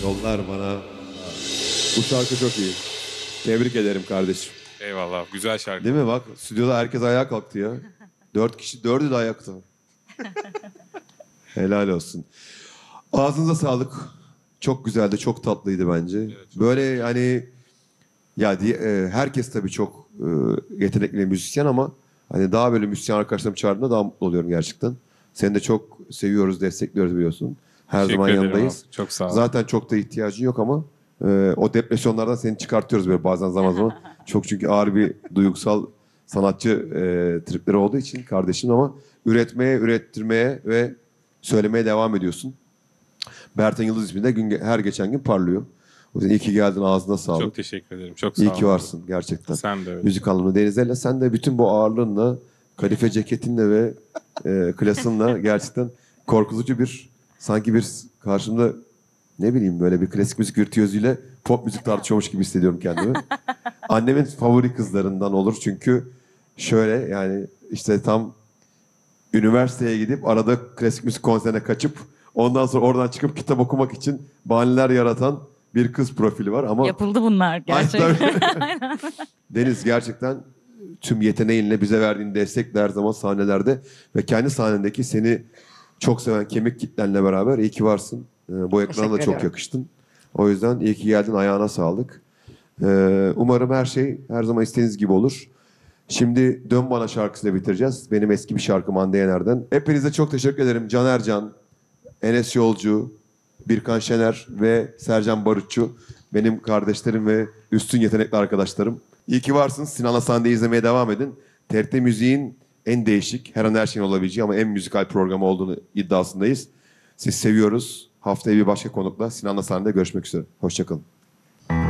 Yollar bana. Bu şarkı çok iyi. Tebrik ederim kardeşim. Eyvallah. Güzel şarkı. Değil mi? Bak stüdyoda herkes ayağa kalktı ya. 4 kişi, 4'ü de ayakta. Helal olsun. Ağzınıza sağlık. Çok güzeldi, çok tatlıydı bence. Evet, çok Böyle hani ya herkes tabii çok yetenekli bir müzisyen ama hani daha böyle müzisyen arkadaşlarım çağırdığında daha mutlu oluyorum gerçekten. Seni de çok seviyoruz, destekliyoruz biliyorsun. Her Teşekkür zaman ederim yanındayız. abi. Çok sağ ol. Zaten çok da ihtiyacın yok ama o depresyonlardan seni çıkartıyoruz böyle bazen zaman zaman. Çok çünkü ağır bir duygusal sanatçı tripleri olduğu için kardeşim ama üretmeye, ürettirmeye ve söylemeye devam ediyorsun. Bertan Yıldız ismi de her geçen gün parlıyor. O yüzden iyi ki geldin, ağzına sağlık. Çok teşekkür ederim. Çok sağ İyi ol. ki varsın gerçekten. Sen de öyle. Müzik anlamında Denizel'le sen de bütün bu ağırlığınla, kadife ceketinle ve klasınla gerçekten korkutucu bir sanki bir karşımda ne bileyim böyle bir klasik müzik virtüözüyle pop müzik tartışıyormuş gibi hissediyorum kendimi. Annemin favori kızlarından olur çünkü şöyle yani işte tam üniversiteye gidip arada klasik müzik konserine kaçıp ondan sonra oradan çıkıp kitap okumak için bahaneler yaratan bir kız profili var ama Yapıldı bunlar Ay, gerçekten. tabii. Deniz gerçekten tüm yeteneğinle bize verdiğin destekle her zaman sahnelerde ve kendi sahnendeki seni çok seven kemik kitlenle beraber iyi ki varsın. Bu ekrana da Teşekkür çok ediyorum. yakıştın. O yüzden iyi ki geldin, ayağına sağlık. Umarım her şey her zaman istediğiniz gibi olur. Şimdi Dön Bana şarkısıyla bitireceğiz. Benim eski bir şarkım Hande Yener'den. Hepinize çok teşekkür ederim. Can Ercan, Enes Yolcu, Birkan Şener ve Sercan Barutçu. Benim kardeşlerim ve üstün yetenekli arkadaşlarım. İyi ki varsınız. Sinan Hasan'da izlemeye devam edin. TRT Müziğin en değişik, her an her şeyin olabileceği ama en müzikal programı olduğunu iddiasındayız. Siz seviyoruz. Haftaya bir başka konukla Sinan Hasan'da görüşmek üzere. Hoşçakalın.